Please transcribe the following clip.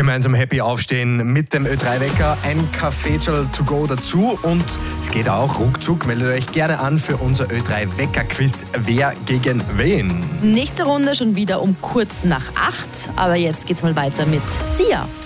gemeinsam happy aufstehen mit dem Ö3-Wecker. Ein Kaffeecherl to go dazu und es geht auch ruckzuck. Meldet euch gerne an für unser Ö3-Wecker-Quiz. Wer gegen wen? Nächste Runde schon wieder um kurz nach 8. Aber jetzt geht's mal weiter mit Sia.